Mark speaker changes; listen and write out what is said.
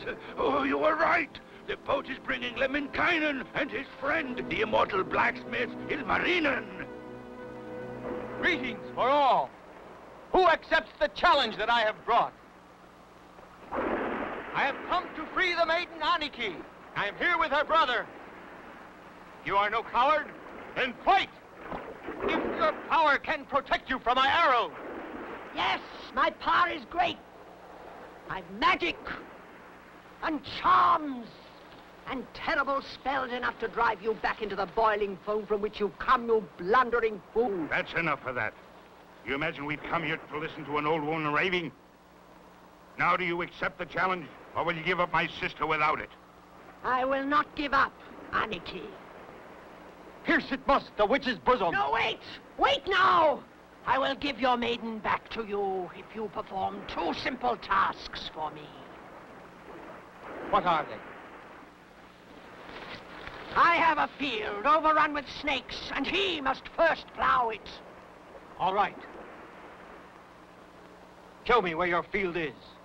Speaker 1: Oh, you were right. The boat is bringing Lemminkainen and his friend, the immortal blacksmith, Ilmarinen.
Speaker 2: Greetings for all. Who accepts the challenge that I have brought? I have come to free the maiden Annikki. I am here with her brother. You are no coward? Then fight! If your power can protect you from my arrows.
Speaker 3: Yes, my power is great. I've magic and charms and terrible spells enough to drive you back into the boiling foam from which you've come, you blundering fool.
Speaker 1: That's enough of that. You imagine we've come here to listen to an old woman raving? Now do you accept the challenge, or will you give up my sister without it?
Speaker 3: I will not give up, Annikki.
Speaker 2: Pierce it must, the witch's bosom.
Speaker 3: No, wait! Wait now! I will give your maiden back to you if you perform 2 simple tasks for me.
Speaker 2: What are they?
Speaker 3: I have a field overrun with snakes, and he must first plow it.
Speaker 2: All right. Show me where your field is.